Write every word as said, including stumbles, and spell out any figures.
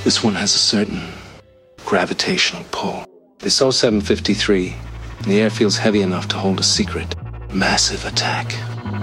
This one has a certain gravitational pull. This O seven fifty-three, the air feels heavy enough to hold a secret, massive attack.